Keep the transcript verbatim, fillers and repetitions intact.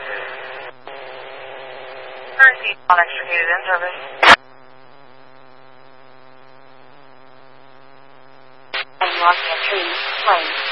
Current seatbelt extricated in service. And lost entry, plane.